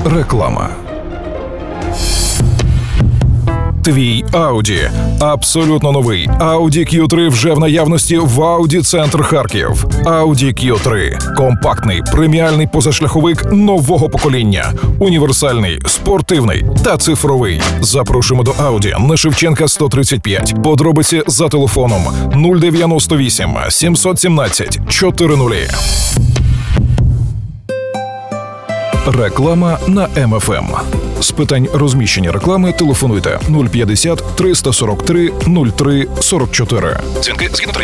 Реклама. Твій Audi. Абсолютно новий Audi Q3 вже в наявності в Audi Центр Харків. Audi Q3 – компактний, преміальний позашляховик нового покоління. Універсальний, спортивний та цифровий. Запрошуємо до Audi на Шевченка 135. Подробиці за телефоном 098 717 400. Реклама на МФМ. З питань розміщення реклами телефонуйте 050 343 03 44. Дзвінки згідно тарифів.